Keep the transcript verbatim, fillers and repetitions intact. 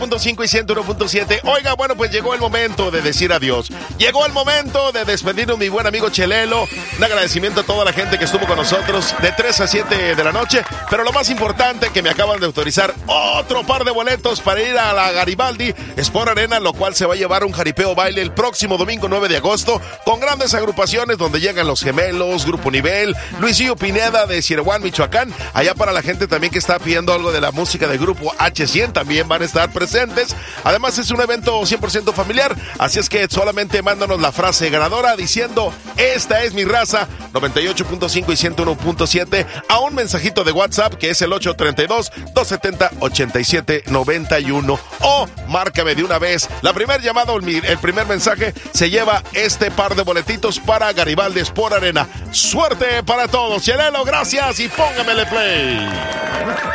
punto cinco y ciento uno punto siete. Oiga, bueno, pues llegó el momento de decir adiós. Llegó el momento de despedirnos, mi buen amigo Chelelo. Un agradecimiento a toda la gente que estuvo con nosotros de tres a siete de la noche. Pero lo más importante, que me acaban de autorizar otro par de boletos para ir a la Garibaldi Sport Arena, lo cual se va a llevar un jaripeo baile el próximo domingo nueve de agosto, con grandes agrupaciones donde llegan Los Gemelos, Grupo Nivel, Luisillo Pineda de Cirehuán, Michoacán. Allá para la gente también que está pidiendo algo de la música de Grupo H cien, también van a estar presentes. Además es un evento cien por ciento familiar, así es que solamente mándanos la frase ganadora diciendo esta es mi raza, noventa y ocho punto cinco y ciento uno punto siete, a un mensajito de WhatsApp que es el ocho tres dos, dos siete cero, ocho siete nueve uno, o márcame de una vez. La primer llamada o el primer mensaje se lleva este par de boletitos para Garibaldi Sport Arena. Suerte para todos. Chelelo, gracias y póngamele play.